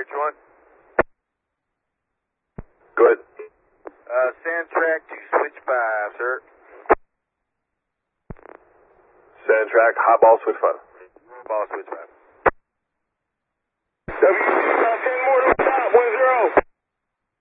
Which one? Go ahead. Sandtrack to switch 5, sir. Sandtrack, hot ball, switch 5. Ball switch 5.